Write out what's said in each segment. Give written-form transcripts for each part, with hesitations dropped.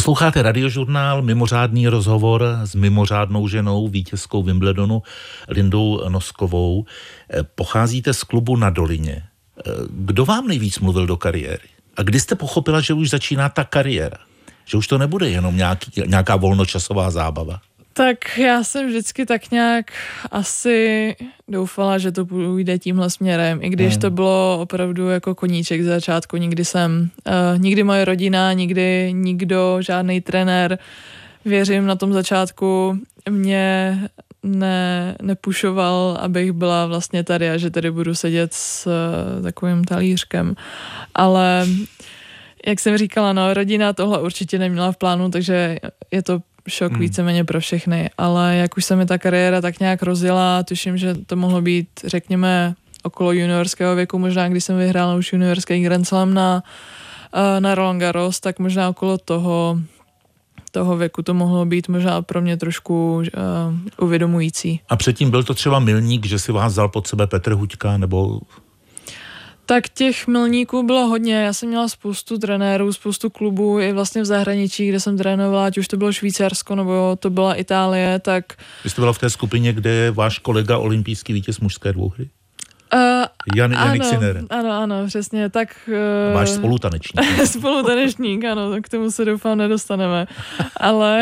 Posloucháte Radiožurnál, mimořádný rozhovor s mimořádnou ženou, vítězkou Wimbledonu, Lindou Noskovou. Pocházíte z klubu Na Dolině. Kdo vám nejvíc mluvil do kariéry? A kdy jste pochopila, že už začíná ta kariéra? Že už to nebude jenom nějaká volnočasová zábava? Tak já jsem vždycky tak nějak asi doufala, že to půjde tímhle směrem, i když to bylo opravdu jako koníček z začátku. Nikdy moje rodina, nikdy nikdo, žádný trenér, věřím, na tom začátku mě nepušoval, abych byla vlastně tady a že tady budu sedět s takovým talířkem. Ale jak jsem říkala, no, rodina tohle určitě neměla v plánu, takže je to šok víceméně pro všechny, ale jak už se mi ta kariéra tak nějak rozjela, tuším, že to mohlo být, řekněme, okolo juniorského věku, možná když jsem vyhrála už juniorský Grand Slam na Roland Garros, tak možná okolo toho věku to mohlo být možná pro mě trošku uvědomující. A předtím byl to třeba milník, že si vás vzal pod sebe Petr Huďka, nebo... Tak těch milníků bylo hodně. Já jsem měla spoustu trenérů, spoustu klubů i vlastně v zahraničí, kde jsem trénovala, ať už to bylo Švýcarsko nebo to byla Itálie, tak... Vy jste byla v té skupině, kde je váš kolega olympijský vítěz mužské dvouhry? Janik Sinner. Ano, přesně. Tak, váš spolutanečník. Spolutanečník, ano, k tomu se doufám nedostaneme. Ale...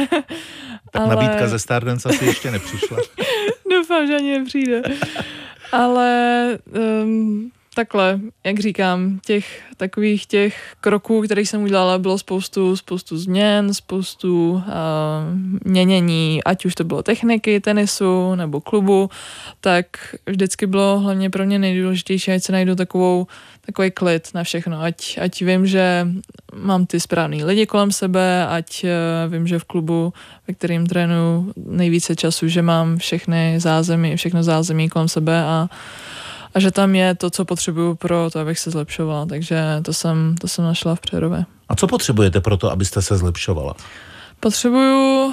Nabídka ze Stardance asi ještě nepřišla. Doufám, že ani nepřijde. Ale... Takhle, jak říkám, takových kroků, které jsem udělala, bylo spoustu změn, spoustu měnění, ať už to bylo techniky, tenisu nebo klubu, tak vždycky bylo hlavně pro mě nejdůležitější, ať se najdu takový klid na všechno, ať vím, že mám ty správný lidi kolem sebe, ať vím, že v klubu, ve kterým trénuju nejvíce času, že mám všechno zázemí kolem sebe a že tam je to, co potřebuju pro to, abych se zlepšovala. Takže to jsem našla v Přerově. A co potřebujete pro to, abyste se zlepšovala? Potřebuju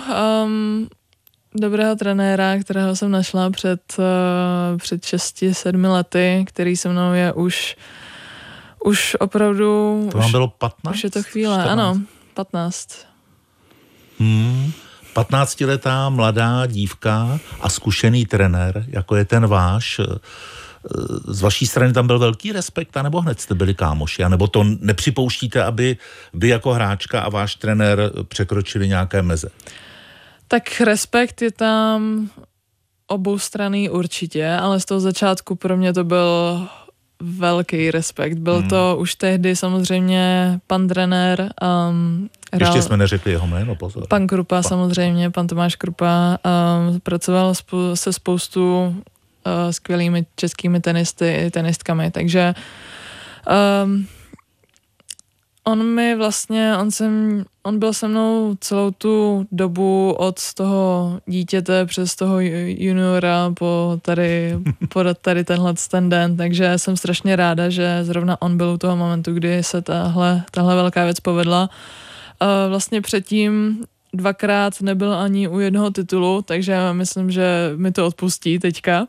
dobrého trenéra, kterého jsem našla před 6-7 lety, který se mnou je už opravdu... To vám bylo 15? Už je to chvíle, 14. Ano, 15. 15letá mladá dívka a zkušený trenér, jako je ten váš. Z vaší strany tam byl velký respekt, anebo hned jste byli kámoši, anebo to nepřipouštíte, aby vy jako hráčka a váš trenér překročili nějaké meze? Tak respekt je tam oboustranný určitě, ale z toho začátku pro mě to byl velký respekt. Byl to už tehdy samozřejmě pan trenér. Ještě jsme neřekli jeho jméno, pozor. Pan Krupa samozřejmě, pan Tomáš Krupa. Pracoval se spoustu skvělými českými tenistkami, takže on byl se mnou celou tu dobu od toho dítěte přes toho juniora po tady tenhle den, takže jsem strašně ráda, že zrovna on byl u toho momentu, kdy se tahle velká věc povedla. Vlastně předtím 2krát nebyl ani u jednoho titulu, takže myslím, že mi to odpustí teďka.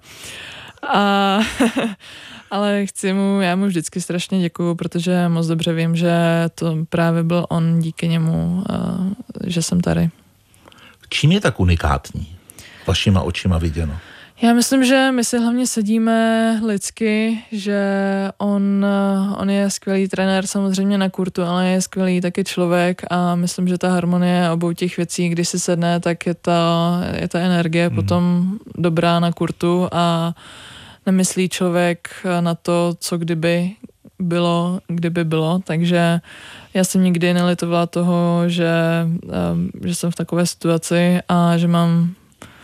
Ale já mu vždycky strašně děkuju, protože moc dobře vím, že to právě byl on, díky němu, že jsem tady. Čím je tak unikátní? Vašima očima viděno. Já myslím, že my si hlavně sedíme lidsky, že on je skvělý trenér samozřejmě na kurtu, ale je skvělý taky člověk a myslím, že ta harmonie obou těch věcí, když si sedne, tak je ta energie potom dobrá na kurtu a nemyslí člověk na to, co kdyby bylo, takže já jsem nikdy nelitovala toho, že jsem v takové situaci a že mám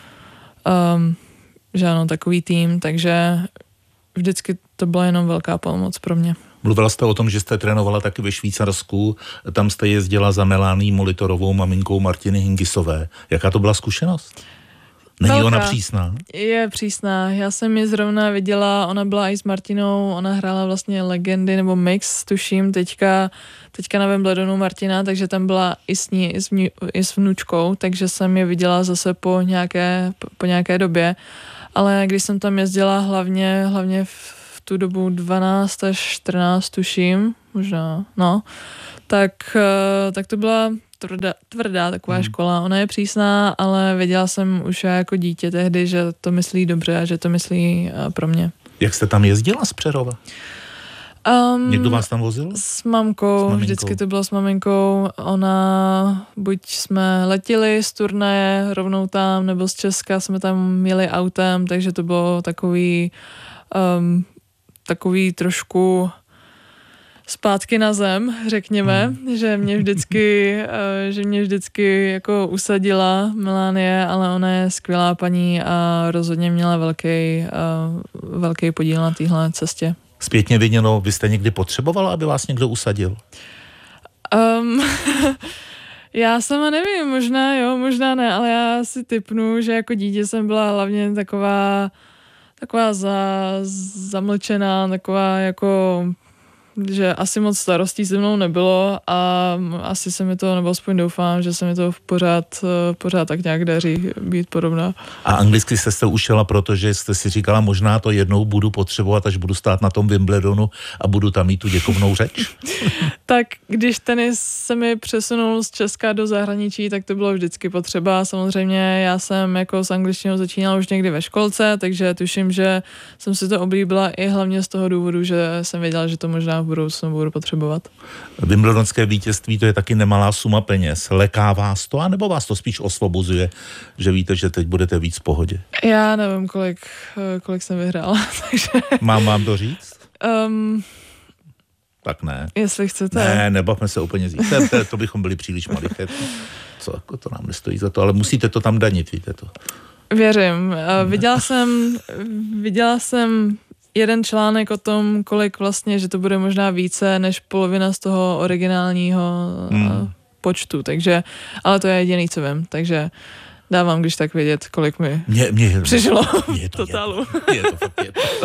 že ano, takový tým, takže vždycky to byla jenom velká pomoc pro mě. Mluvila jste o tom, že jste trénovala taky ve Švýcarsku, tam jste jezdila za Melanie Molitorovou, maminkou Martiny Hingisové. Jaká to byla zkušenost? Není ona přísná? Je přísná. Já jsem ji zrovna viděla, ona byla i s Martinou, ona hrála vlastně legendy nebo mix, tuším, teďka na Wimbledonu Martina, takže tam byla i s ní, i s vnučkou, takže jsem je viděla zase po nějaké době. Ale když jsem tam jezdila hlavně v tu dobu 12 až 14, tuším, možná, no, tak to byla tvrdá taková škola. Ona je přísná, ale věděla jsem už jako dítě tehdy, že to myslí dobře a že to myslí pro mě. Jak jste tam jezdila z Přerova? Někdo vás tam vozil? S mamkou, vždycky to bylo s maminkou. Ona, buď jsme letěli z turnaje rovnou tam, nebo z Česka jsme tam jeli autem, takže to bylo takový trošku zpátky na zem, řekněme, že mě vždycky jako usadila Melanie, ale ona je skvělá paní a rozhodně měla velký podíl na téhle cestě. Zpětně viděno, vy jste někdy potřebovala, aby vás někdo usadil? Já sama nevím, možná jo, možná ne, ale já si tipnu, že jako dítě jsem byla hlavně taková zamlčená, taková jako, že asi moc starostí se mnou nebylo a asi se mi to, nebo aspoň doufám, že se mi to pořád tak nějak daří být podobná. A anglicky jste se učila, protože jste si říkala, možná to jednou budu potřebovat, až budu stát na tom Wimbledonu a budu tam mít tu děkovnou řeč? Tak když tenis se mi přesunul z Česka do zahraničí, tak to bylo vždycky potřeba. Samozřejmě já jsem jako s angličtinou začínala už někdy ve školce, takže tuším, že jsem si to oblíbila i hlavně z toho důvodu, že jsem věděla, že to možná v budoucnu budu potřebovat. Wimbledonské vítězství, to je taky nemalá suma peněz. Leká vás to, anebo vás to spíš osvobozuje, že víte, že teď budete víc v pohodě? Já nevím, kolik jsem vyhrála, takže... Mám vám to říct? Tak ne. Jestli chcete. Ne, nebavme se úplně říct. To bychom byli příliš maliché. Co, jako to nám nestojí za to, ale musíte to tam danit, víte to. Věřím. Viděla jsem jeden článek o tom, kolik vlastně, že to bude možná více než polovina z toho originálního počtu, takže, ale to je jediný, co vím, takže dávám, když tak vědět, kolik mi přišlo v totálu. Je to fakt.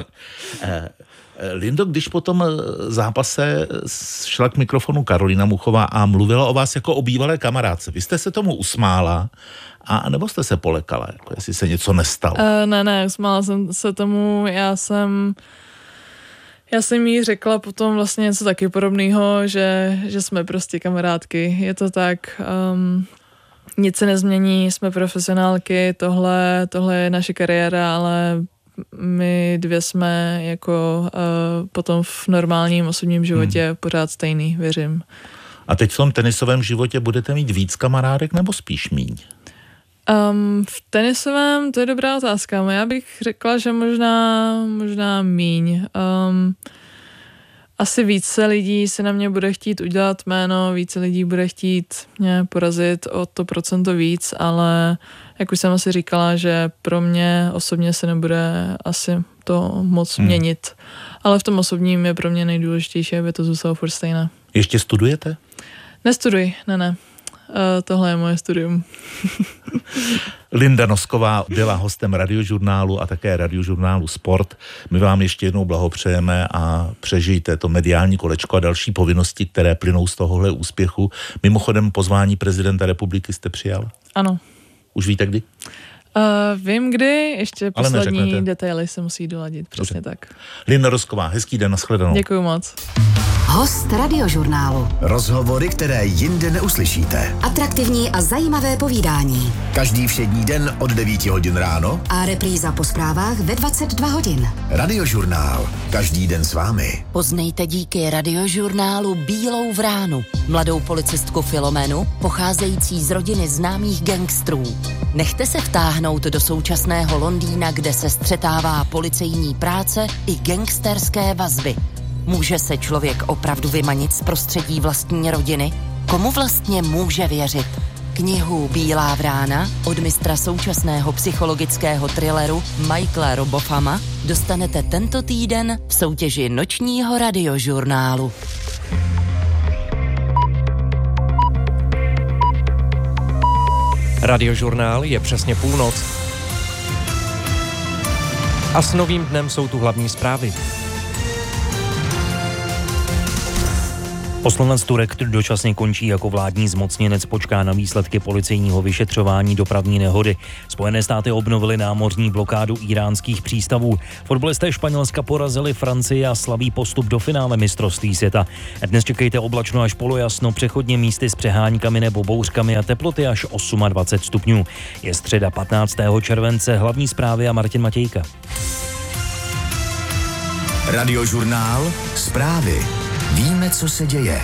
Lindo, když po tom zápase šla k mikrofonu Karolína Muchová a mluvila o vás jako o bývalé kamarádce, vy jste se tomu usmála, a nebo jste se polekala, jako jestli se něco nestalo? Ne, usmála jsem se tomu, já jsem jí řekla potom vlastně něco taky podobného, že jsme prostě kamarádky, je to tak, nic se nezmění, jsme profesionálky, tohle je naše kariéra, ale my dvě jsme jako potom v normálním osobním životě pořád stejný, věřím. A teď v tom tenisovém životě budete mít víc kamarádek nebo spíš míň? V tenisovém, to je dobrá otázka. Já bych řekla, že možná míň. Asi více lidí si na mě bude chtít udělat jméno, více lidí bude chtít mě porazit o to procento víc, ale jak už jsem asi říkala, že pro mě osobně se nebude asi to moc měnit. Ale v tom osobním je pro mě nejdůležitější, aby to zůstalo furt stejné. Ještě studujete? Nestuduji, ne. Tohle je moje studium. Linda Nosková byla hostem Radiožurnálu a také Radiožurnálu Sport. My vám ještě jednou blahopřejeme a přežijte to mediální kolečko a další povinnosti, které plynou z tohohle úspěchu. Mimochodem pozvání prezidenta republiky jste přijal? Ano. Už víte kdy? Vím kdy, ještě poslední detaily se musí doladit, přesně tak. Linda Nosková, hezký den, nashledanou. Děkuju moc. Host Radiožurnálu. Rozhovory, které jinde neuslyšíte. Atraktivní a zajímavé povídání. Každý všední den od 9 hodin ráno. A repríza po zprávách ve 22 hodin. Radiožurnál. Každý den s vámi. Poznejte díky Radiožurnálu Bílou vránu. Mladou policistku Filomenu, pocházející z rodiny známých gangstrů. Nechte se vtáhnout do současného Londýna, kde se střetává policejní práce i gangsterské vazby. Může se člověk opravdu vymanit z prostředí vlastní rodiny? Komu vlastně může věřit? Knihu Bílá vrána od mistra současného psychologického thrilleru Michaela Robofama dostanete tento týden v soutěži nočního Radiožurnálu. Radiožurnál je přesně půlnoc. A s novým dnem jsou tu hlavní zprávy. Poslanec Turek dočasně končí jako vládní zmocněnec, počká na výsledky policejního vyšetřování dopravní nehody. Spojené státy obnovily námořní blokádu íránských přístavů. Fotbalisté Španělska porazili Francii a slaví postup do finále mistrovství světa. Dnes čekejte oblačno až polojasno, přechodně místy s přeháňkami nebo bouřkami a teploty až 28 stupňů. Je středa 15. července, hlavní zprávy a Martin Matějka. Radiožurnál Zprávy. Víme, co se děje.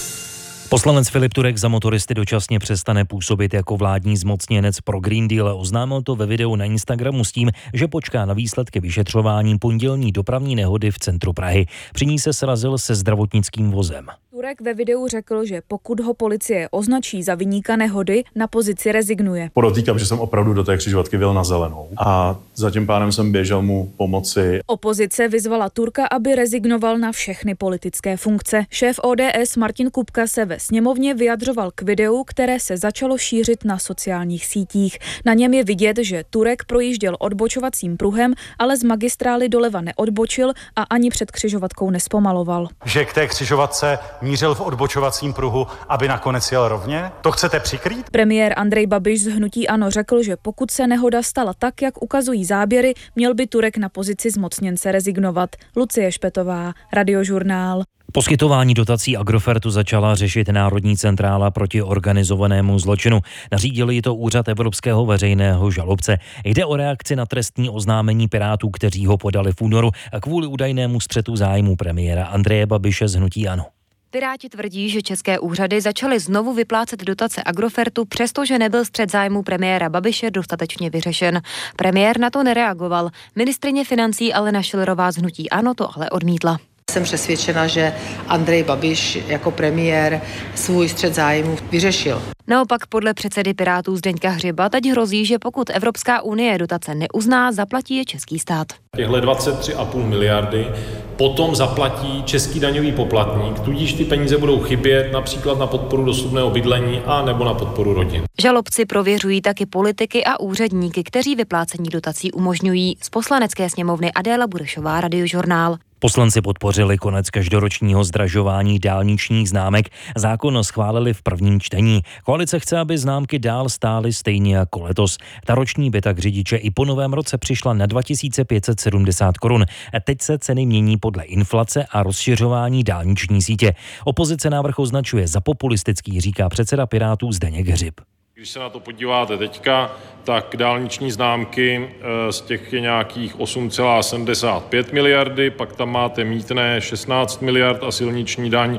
Poslanec Filip Turek za motoristy dočasně přestane působit jako vládní zmocněnec pro Green Deal. Oznámil to ve videu na Instagramu s tím, že počká na výsledky vyšetřování pondělní dopravní nehody v centru Prahy. Při ní se srazil se zdravotnickým vozem. Turek ve videu řekl, že pokud ho policie označí za viníka nehody, na pozici rezignuje. Podotýkám, že jsem opravdu do té křižovatky vyjel na zelenou a za tím pádem jsem běžel mu pomoci. Opozice vyzvala Turka, aby rezignoval na všechny politické funkce. Šéf ODS Martin Kupka se ve sněmovně vyjadřoval k videu, které se začalo šířit na sociálních sítích. Na něm je vidět, že Turek projížděl odbočovacím pruhem, ale z magistrály doleva neodbočil a ani před křižovatkou nespomaloval. Že k té křižovatce mířil v odbočovacím pruhu, aby nakonec jel rovně? To chcete přikrýt? Premiér Andrej Babiš z hnutí ANO řekl, že pokud se nehoda stala tak, jak ukazují záběry, měl by Turek na pozici zmocněnce rezignovat. Lucie Špetová, Radiožurnál. Poskytování dotací Agrofertu začala řešit Národní centrála proti organizovanému zločinu. Nařídil ji to úřad Evropského veřejného žalobce. Jde o reakci na trestní oznámení Pirátů, kteří ho podali v únoru a kvůli údajnému střetu zájmu premiéra Andreje Babiše z hnutí ANO. Piráti tvrdí, že české úřady začaly znovu vyplácet dotace Agrofertu, přestože nebyl střet zájmu premiéra Babiše dostatečně vyřešen. Premiér na to nereagoval. Ministryně financí Alena Schillerová z hnutí ANO to ale odmítla. Jsem přesvědčena, že Andrej Babiš jako premiér svůj střet zájmů vyřešil. Naopak podle předsedy Pirátů Zdeňka Hřiba teď hrozí, že pokud Evropská unie dotace neuzná, zaplatí je český stát. Těhle 23,5 miliardy potom zaplatí český daňový poplatník, tudíž ty peníze budou chybět například na podporu dostupného bydlení a nebo na podporu rodin. Žalobci prověřují taky politiky a úředníky, kteří vyplácení dotací umožňují. Z Poslanecké sněmovny Adéla Burešová, Radiožurnál. Poslanci podpořili konec každoročního zdražování dálničních známek. Zákon schválili v prvním čtení. Koalice chce, aby známky dál stály stejně jako letos. Ta roční by tak řidiče i po novém roce přišla na 2570 korun. Teď se ceny mění podle inflace a rozšiřování dálniční sítě. Opozice návrh označuje za populistický, říká předseda Pirátů Zdeněk Hřib. Když se na to podíváte teďka, tak dálniční známky z těch je nějakých 8,75 miliardy, pak tam máte mýtné 16 miliard a silniční daň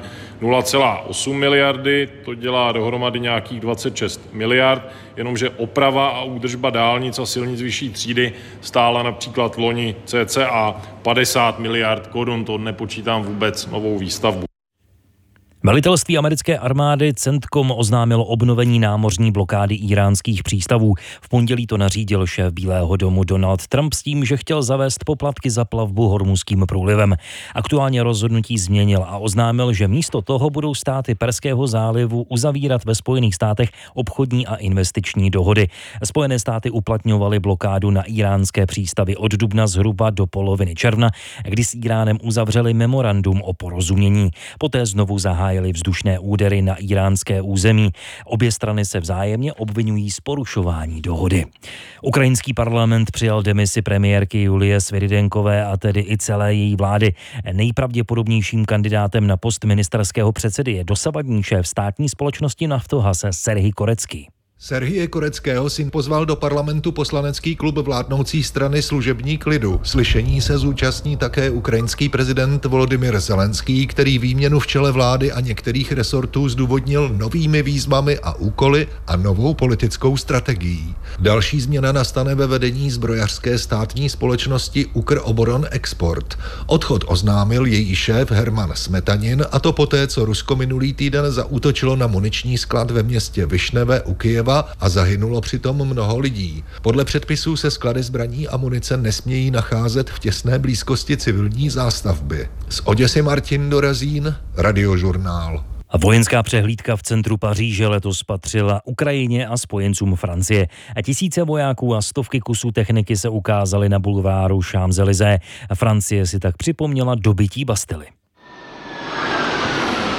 0,8 miliardy, to dělá dohromady nějakých 26 miliard, jenomže oprava a údržba dálnic a silnic vyšší třídy stála například v loni cca 50 miliard korun, to nepočítám vůbec novou výstavbu. Velitelství americké armády CENTCOM oznámilo obnovení námořní blokády íránských přístavů. V pondělí to nařídil šéf Bílého domu Donald Trump s tím, že chtěl zavést poplatky za plavbu Hormuzským průlivem. Aktuálně rozhodnutí změnil a oznámil, že místo toho budou státy Perského zálivu uzavírat ve Spojených státech obchodní a investiční dohody. Spojené státy uplatňovaly blokádu na íránské přístavy od dubna zhruba do poloviny června, kdy s Íránem uzavřeli memorandum o porozumění. Poté znovu zahájili vzdušné údery na íránské území. Obě strany se vzájemně obvinují z porušování dohody. Ukrajinský parlament přijal demisi premiérky Julie Sviridenkové a tedy i celé její vlády. Nejpravděpodobnějším kandidátem na post ministerského předsedy je dosavadní šéf státní společnosti Naftogaz Serhij Korecký. Serhije Koreckého syn pozval do parlamentu poslanecký klub vládnoucí strany Služebník lidu. Slyšení se zúčastní také ukrajinský prezident Volodymyr Zelenský, který výměnu v čele vlády a některých resortů zdůvodnil novými výzvami a úkoly a novou politickou strategií. Další změna nastane ve vedení zbrojařské státní společnosti Ukroboron Export. Odchod oznámil její šéf Herman Smetanin, a to poté, co Rusko minulý týden zaútočilo na muniční sklad ve městě Višneve u Kyjeva a zahynulo přitom mnoho lidí. Podle předpisů se sklady zbraní a munice nesmějí nacházet v těsné blízkosti civilní zástavby. Z Oděsy Martin Dorazín, Radiožurnál. A vojenská přehlídka v centru Paříže letos patřila Ukrajině a spojencům Francie. A tisíce vojáků a stovky kusů techniky se ukázaly na bulváru Champs-Élysées. Francie si tak připomněla dobytí Bastily.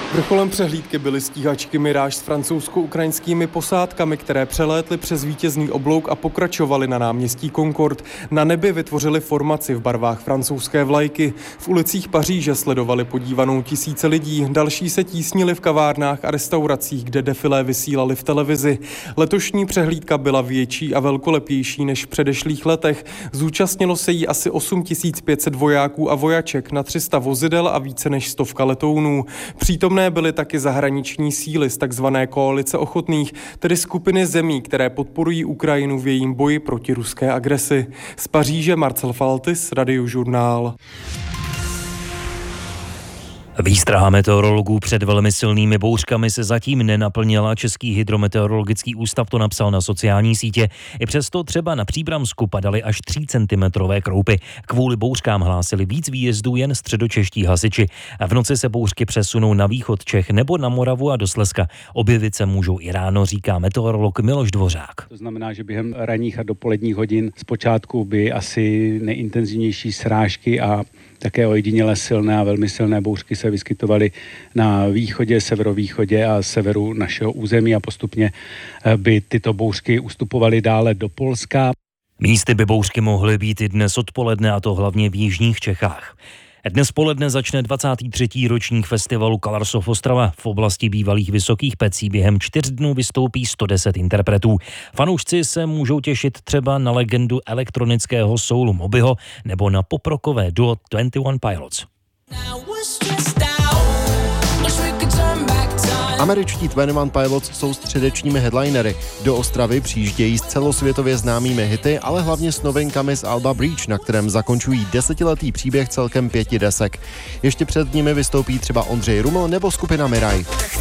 Vrcholem přehlídky byly stíhačky Mirage s francouzsko-ukrajinskými posádkami, které přelétly přes vítězný oblouk a pokračovaly na náměstí Concorde. Na nebi vytvořili formaci v barvách francouzské vlajky. V ulicích Paříže sledovali podívanou tisíce lidí, další se tísnili v kavárnách a restauracích, kde defilé vysílali v televizi. Letošní přehlídka byla větší a velkolepější než v předešlých letech. Zúčastnilo se jí asi 8500 vojáků a vojaček na 300 vozidel a více než 100 letounů. Přítomné byly taky zahraniční síly z takzvané koalice ochotných, tedy skupiny zemí, které podporují Ukrajinu v jejím boji proti ruské agresi. Z Paříže Marcel Faltis, Radiožurnál. Výstraha meteorologů před velmi silnými bouřkami se zatím nenaplnila. Český hydrometeorologický ústav to napsal na sociální sítě. I přesto třeba na Příbramsku padaly až 3 centimetrové kroupy. Kvůli bouřkám hlásili víc výjezdů jen středočeští hasiči. V noci se bouřky přesunou na východ Čech nebo na Moravu a do Slezska. Objevit se můžou i ráno, říká meteorolog Miloš Dvořák. To znamená, že během ranních a dopoledních hodin zpočátku by asi nejintenzivnější srážky a také ojediněle silné a velmi silné bouřky se vyskytovaly na východě, severovýchodě a severu našeho území a postupně by tyto bouřky ustupovaly dále do Polska. Místy by bouřky mohly být i dnes odpoledne, a to hlavně v jižních Čechách. Dnes poledne začne 23. ročník festivalu Colors of Ostrava. V oblasti bývalých Vysokých Pecí během 4 dnů vystoupí 110 interpretů. Fanoušci se můžou těšit třeba na legendu elektronického soulu Mobyho nebo na poprokové duo 21 Pilots. Američtí 21 Pilots jsou středečními headlinery. Do Ostravy přijíždějí s celosvětově známými hity, ale hlavně s novinkami z alba Breach, na kterém zakončují 10letý příběh celkem 5 desek. Ještě před nimi vystoupí třeba Ondřej Ruml nebo skupina Miraj.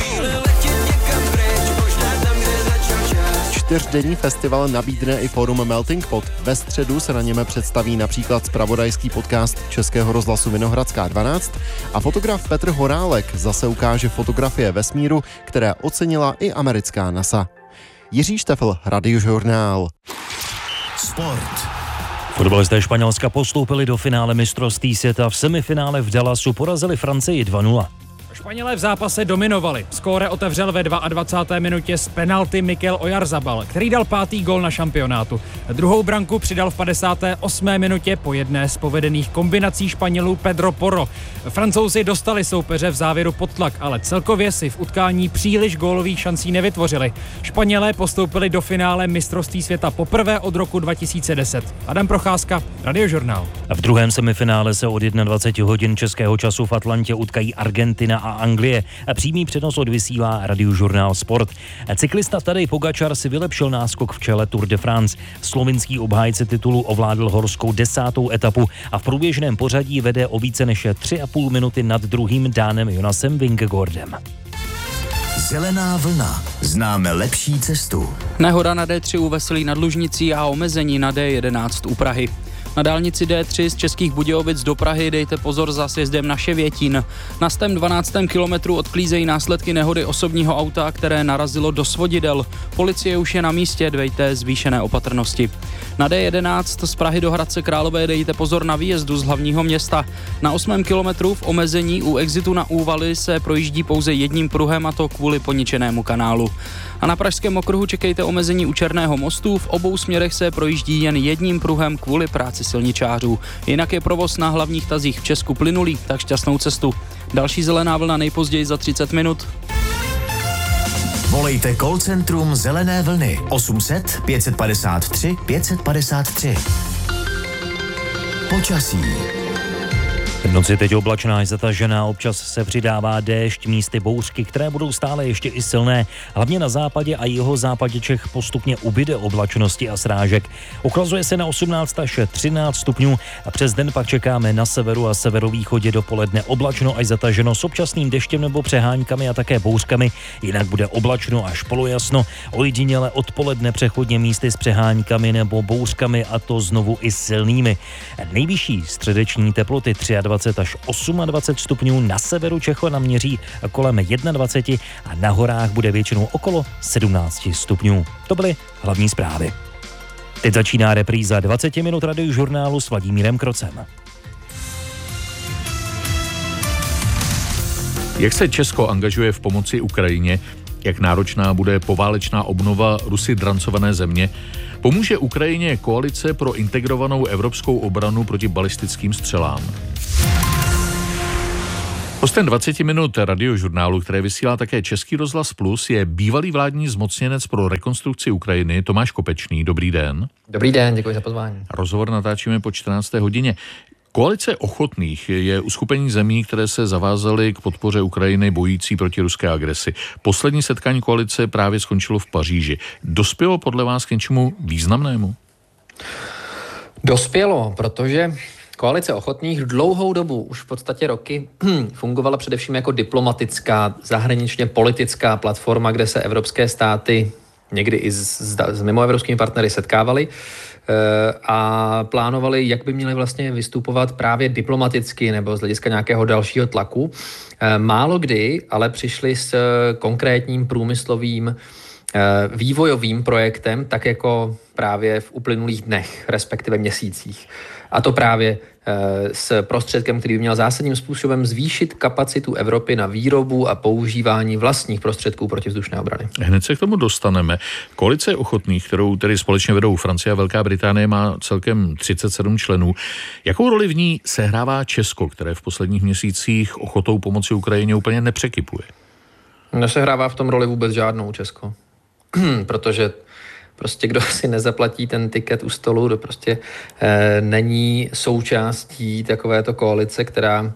4denní festival nabídne i fórum Melting Pot. Ve středu se na něm představí například zpravodajský podcast Českého rozhlasu Vinohradská 12 a fotograf Petr Horálek zase ukáže fotografie vesmíru, které ocenila i americká NASA. Jiří Štefl, Radiožurnál. Sport. Fotbalisté Španělska postoupili do finále mistrovství světa. V semifinále v Dallasu porazili Francii 2-0. Španělé v zápase dominovali. Skóre otevřel ve 22. minutě z penalty Mikel Oyarzabal, který dal 5. gól na šampionátu. Druhou branku přidal v 58. minutě po jedné z povedených kombinací Španělů Pedro Porro. Francouzi dostali soupeře v závěru pod tlak, ale celkově si v utkání příliš gólových šancí nevytvořili. Španělé postoupili do finále mistrovství světa poprvé od roku 2010. Adam Procházka, Radiožurnál. V druhém semifinále se od 21 hodin českého času v Atlantě utkají Argentina a Anglie. Přímý přenos odvysílá Radiožurnál Sport. Cyklista Tadej Pogačar si vylepšil náskok v čele Tour de France. Slovinský obhájce titulu ovládl horskou 10. etapu a v průběžném pořadí vede o více než 3,5 minuty nad druhým Dánem Jonasem Vingegaardem. Zelená vlna. Známe lepší cestu. Nehoda na D3 u Veselí nad Lužnicí a omezení na D11 u Prahy. Na dálnici D3 z Českých Budějovic do Prahy dejte pozor za sjezdem na Ševětín. Na 12. kilometru odklízejí následky nehody osobního auta, které narazilo do svodidel. Policie už je na místě, dejte zvýšené opatrnosti. Na D11 z Prahy do Hradce Králové dejte pozor na výjezdu z hlavního města. Na 8. kilometru v omezení u exitu na Úvaly se projíždí pouze jedním pruhem, a to kvůli poničenému kanálu. A na pražském okruhu čekejte omezení u Černého mostu, v obou směrech se projíždí jen jedním pruhem kvůli práci silničářů. Jinak je provoz na hlavních tazích v Česku plynulý, tak šťastnou cestu. Další zelená vlna nejpozději za 30 minut. Volejte call centrum Zelené vlny 800 553 553. Počasí. V noci teď oblačná je zatažená, občas se přidává déšť, místy bouřky, které budou stále ještě i silné. Hlavně na západě a jihozápadě Čech postupně ubyde oblačnosti a srážek. Ochlazuje se na 18 až 13 stupňů a přes den pak čekáme na severu a severovýchodě dopoledne oblačno až zataženo s občasným deštěm nebo přehánkami a také bouřkami. Jinak bude oblačno až polojasno, ojediněle odpoledne přechodně místy s přehánkami nebo bouřkami, a to znovu i silnými. Nejvyšší středeční teploty 23 až 28 stupňů, na severu Čecho naměří kolem 21 a na horách bude většinou okolo 17 stupňů. To byly hlavní zprávy. Teď začíná repríza 20 minut Radiožurnálu s Vladimírem Krocem. Jak se Česko angažuje v pomoci Ukrajině? Jak náročná bude poválečná obnova Rusy drancované země? Pomůže Ukrajině koalice pro integrovanou evropskou obranu proti balistickým střelám? Hostem 20 minut radiožurnálu, které vysílá také Český rozhlas Plus, je bývalý vládní zmocněnec pro rekonstrukci Ukrajiny Tomáš Kopečný. Dobrý den. Dobrý den, děkuji za pozvání. Rozhovor natáčíme po 14. hodině. Koalice ochotných je uskupení zemí, které se zavázaly k podpoře Ukrajiny bojící proti ruské agresi. Poslední setkání koalice právě skončilo v Paříži. Dospělo podle vás k něčemu významnému? Dospělo, protože koalice ochotných dlouhou dobu, už v podstatě roky, fungovala především jako diplomatická, zahraničně politická platforma, kde se evropské státy někdy i s mimoevropskými partnery setkávaly a plánovali, jak by měli vlastně vystupovat právě diplomaticky nebo z hlediska nějakého dalšího tlaku. Málo kdy ale přišli s konkrétním průmyslovým vývojovým projektem, tak jako právě v uplynulých dnech, respektive měsících. A to právě s prostředkem, který by měl zásadním způsobem zvýšit kapacitu Evropy na výrobu a používání vlastních prostředků protivzdušné obrany. Hned se k tomu dostaneme. Koalice ochotných, kterou tedy společně vedou Francie a Velká Británie, má celkem 37 členů. Jakou roli v ní sehrává Česko, které v posledních měsících ochotou pomoci Ukrajině úplně nepřekypuje? Nesehrává v tom roli vůbec žádnou Česko. Protože prostě kdo si nezaplatí ten tiket u stolu, to prostě není součástí takovéto koalice, která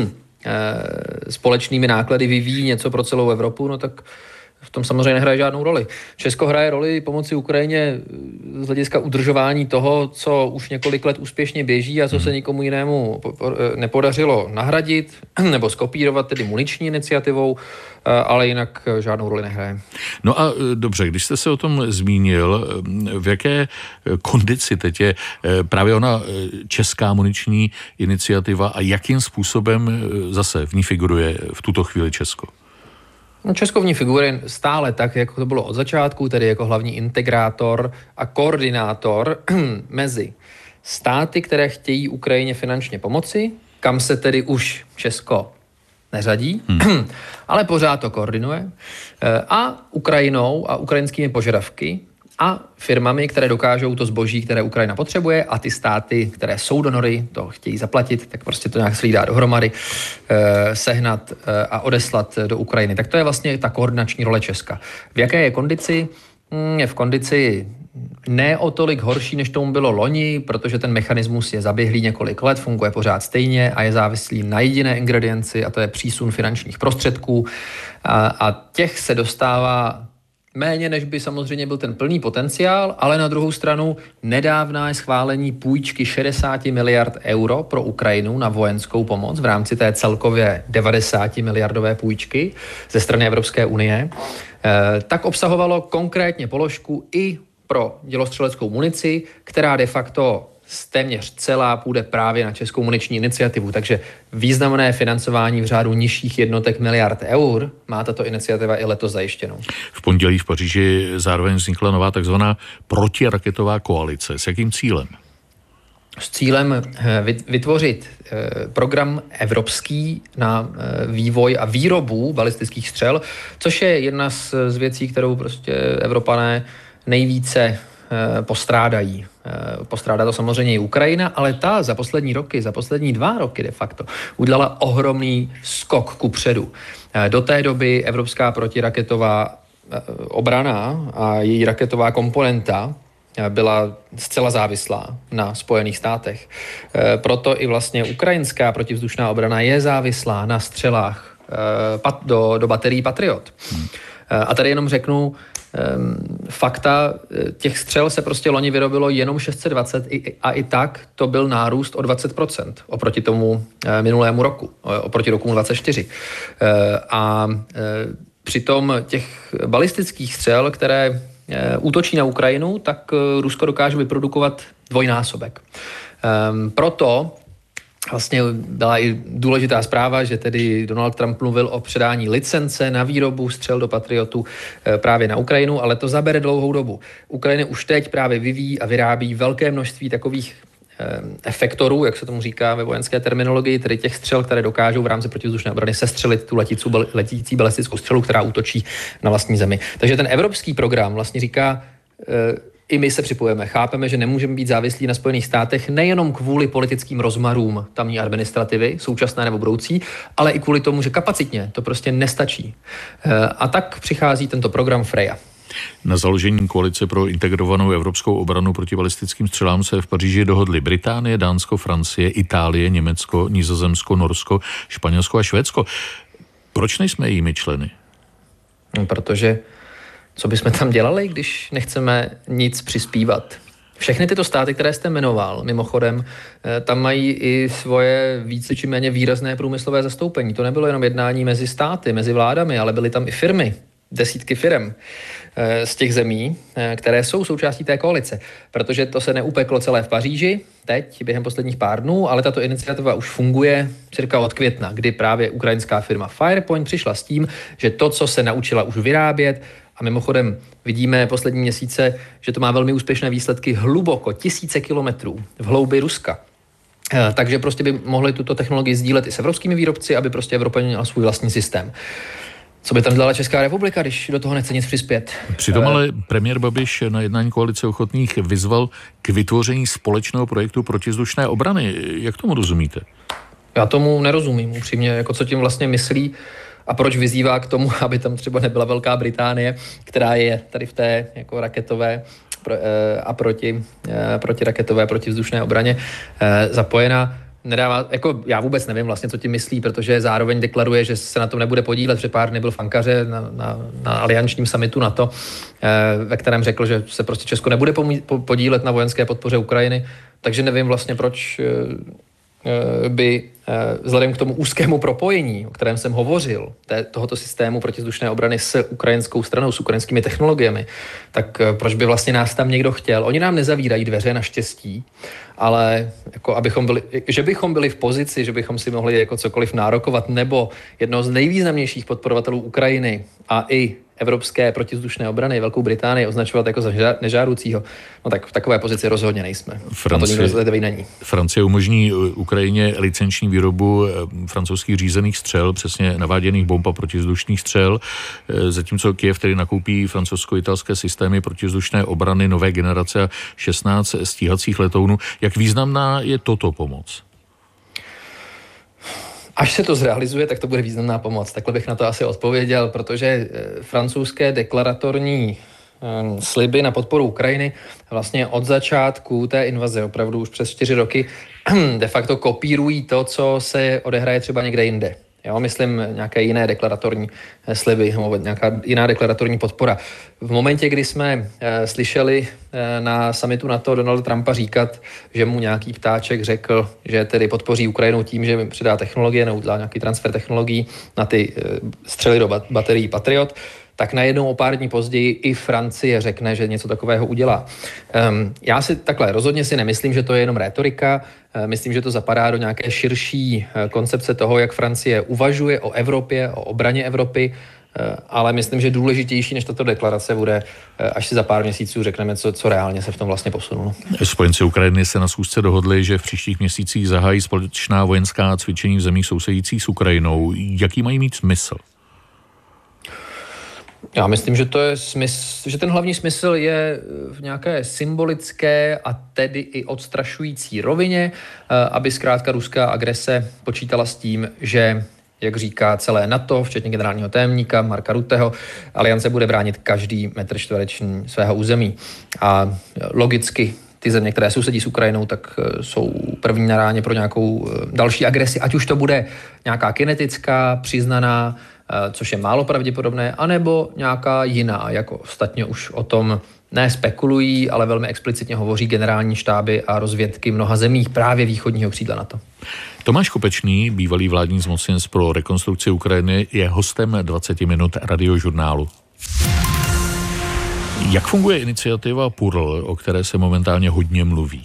společnými náklady vyvíjí něco pro celou Evropu, no tak v tom samozřejmě nehraje žádnou roli. Česko hraje roli pomoci Ukrajině z hlediska udržování toho, co už několik let úspěšně běží a co se nikomu jinému nepodařilo nahradit nebo skopírovat, tedy muniční iniciativou, ale jinak žádnou roli nehraje. No a dobře, když jste se o tom zmínil, v jaké kondici teď je právě ona česká muniční iniciativa a jakým způsobem zase v ní figuruje v tuto chvíli Česko? Česko v ní figuruje stále tak, jako to bylo od začátku, tedy jako hlavní integrátor a koordinátor mezi státy, které chtějí Ukrajině finančně pomoci, kam se tedy už Česko neřadí, ale pořád to koordinuje, a Ukrajinou a ukrajinskými požadavky a firmami, které dokážou to zboží, které Ukrajina potřebuje, a ty státy, které jsou donory, to chtějí zaplatit, tak prostě to nějak se dá dohromady, sehnat a odeslat do Ukrajiny. Tak to je vlastně ta koordinační role Česka. V jaké je kondici? Je v kondici ne o tolik horší, než tomu bylo loni, protože ten mechanismus je zaběhlý několik let, funguje pořád stejně a je závislý na jediné ingredienci, a to je přísun finančních prostředků. A těch se dostává méně, než by samozřejmě byl ten plný potenciál, ale na druhou stranu nedávné schválení půjčky 60 miliard euro pro Ukrajinu na vojenskou pomoc v rámci té celkově 90 miliardové půjčky ze strany Evropské unie, tak obsahovalo konkrétně položku i pro dělostřeleckou munici, která de facto téměř celá půjde právě na českou muniční iniciativu, takže významné financování v řádu nižších jednotek miliard eur má tato iniciativa i letos zajištěnou. V pondělí v Paříži zároveň vznikla nová takzvaná protiraketová koalice. S jakým cílem? S cílem vytvořit program evropský na vývoj a výrobu balistických střel, což je jedna z věcí, kterou prostě Evropané nejvíce postrádají. Postrádá to samozřejmě i Ukrajina, ale ta za poslední 2 roky de facto udělala ohromný skok kupředu. Do té doby evropská protiraketová obrana a její raketová komponenta byla zcela závislá na Spojených státech. Proto i vlastně ukrajinská protivzdušná obrana je závislá na střelách do baterií Patriot. A tady jenom řeknu fakta, těch střel se prostě loni vyrobilo jenom 620 a i tak to byl nárůst o 20% oproti tomu minulému roku, oproti roku 2024. A přitom těch balistických střel, které útočí na Ukrajinu, tak Rusko dokáže vyprodukovat dvojnásobek. Proto vlastně byla i důležitá zpráva, že tedy Donald Trump mluvil o předání licence na výrobu střel do Patriotu právě na Ukrajinu, ale to zabere dlouhou dobu. Ukrajina už teď právě vyvíjí a vyrábí velké množství takových efektorů, jak se tomu říká ve vojenské terminologii, tedy těch střel, které dokážou v rámci protivzdušné obrany sestřelit tu letící balistickou střelu, která útočí na vlastní zemi. Takže ten evropský program vlastně říká, i my se připojeme. Chápeme, že nemůžeme být závislí na Spojených státech nejenom kvůli politickým rozmarům tamní administrativy, současné nebo budoucí, ale i kvůli tomu, že kapacitně to prostě nestačí. A tak přichází tento program Freya. Na založení koalice pro integrovanou evropskou obranu proti balistickým střelám se v Paříži dohodly Británie, Dánsko, Francie, Itálie, Německo, Nizozemsko, Norsko, Španělsko a Švédsko. Proč nejsme jejími členy? Protože co bychom tam dělali, když nechceme nic přispívat? Všechny tyto státy, které jste jmenoval, mimochodem, tam mají i svoje více či méně výrazné průmyslové zastoupení. To nebylo jenom jednání mezi státy, mezi vládami, ale byly tam i firmy, desítky firem z těch zemí, které jsou součástí té koalice. Protože to se neupeklo celé v Paříži, teď, během posledních pár dnů, ale tato iniciativa už funguje cirka od května, kdy právě ukrajinská firma Firepoint přišla s tím, že to, co se naučila už vyrábět, a mimochodem vidíme poslední měsíce, že to má velmi úspěšné výsledky hluboko, tisíce kilometrů v hloubi Ruska. Takže prostě by mohli tuto technologii sdílet i s evropskými výrobci, aby prostě Evropa měla svůj vlastní systém. Co by tam dělala Česká republika, když do toho nechce nic přispět? Přitom ale premiér Babiš na jednání koalice ochotných vyzval k vytvoření společného projektu protivzdušné obrany. Jak tomu rozumíte? Já tomu nerozumím upřímně, jako co tím vlastně myslí a proč vyzývá k tomu, aby tam třeba nebyla Velká Británie, která je tady v té jako raketové a protiraketové, protivzdušné obraně zapojena. Nedává, jako já vůbec nevím vlastně, co tím myslí, protože zároveň deklaruje, že se na tom nebude podílet. Před pár dny byl v Ankaře na aliančním summitu NATO, ve kterém řekl, že se prostě Česko nebude podílet na vojenské podpoře Ukrajiny, takže nevím vlastně, proč by vzhledem k tomu úzkému propojení, o kterém jsem hovořil, tohoto systému protivzdušné obrany s ukrajinskou stranou, s ukrajinskými technologiemi, tak proč by vlastně nás tam někdo chtěl? Oni nám nezavírají dveře, naštěstí, ale jako že bychom byli v pozici, že bychom si mohli jako cokoliv nárokovat, nebo jednoho z nejvýznamnějších podporovatelů Ukrajiny a i evropské protivzdušné obrany, Velkou Británii, označovat jako za nežádoucího, no tak v takové pozici rozhodně nejsme. A to nikdo zledavý není. Francie umožní Ukrajině licenční výrobu francouzských řízených střel, přesně naváděných bomb a protivzdušných střel, zatímco Kyjev tedy nakoupí francouzsko-italské systémy protivzdušné obrany nové generace a 16 stíhacích letounů. Jak významná je toto pomoc? Až se to zrealizuje, tak to bude významná pomoc. Takhle bych na to asi odpověděl, protože francouzské deklaratorní sliby na podporu Ukrajiny vlastně od začátku té invaze, opravdu už přes 4 roky, de facto kopírují to, co se odehraje třeba někde jinde. Jo, myslím nějaké jiné deklaratorní sliby, nějaká jiná deklaratorní podpora. V momentě, kdy jsme slyšeli na summitu NATO Donalda Trumpa říkat, že mu nějaký ptáček řekl, že tedy podpoří Ukrajinu tím, že přidá technologie nebo udělá nějaký transfer technologií na ty střely do baterií Patriot, tak najednou o pár dní později i Francie řekne, že něco takového udělá. Já si takhle rozhodně si nemyslím, že to je jenom rétorika. Myslím, že to zapadá do nějaké širší koncepce toho, jak Francie uvažuje o Evropě, o obraně Evropy, ale myslím, že důležitější než tato deklarace bude, až si za pár měsíců řekneme, co reálně se v tom vlastně posunulo. Spojenci Ukrajiny se na schůzce dohodli, že v příštích měsících zahájí společná vojenská cvičení v zemích sousedících s Ukrajinou. Jaký mají mít smysl? Já myslím, že že ten hlavní smysl je v nějaké symbolické a tedy i odstrašující rovině, aby zkrátka ruská agrese počítala s tím, že, jak říká celé NATO, včetně generálního tajemníka Marka Rutteho, aliance bude bránit každý metr čtvereční svého území. A logicky ty země, které sousedí s Ukrajinou, tak jsou první na ráně pro nějakou další agresi, ať už to bude nějaká kinetická, přiznaná, což je málo pravděpodobné, anebo nějaká jiná, jako ostatně už o tom ne spekulují, ale velmi explicitně hovoří generální štáby a rozvědky mnoha zemí právě východního křídla NATO. Tomáš Kopečný, bývalý vládní zmocněnec pro rekonstrukci Ukrajiny, je hostem 20 minut Radiožurnálu. Jak funguje iniciativa PURL, o které se momentálně hodně mluví?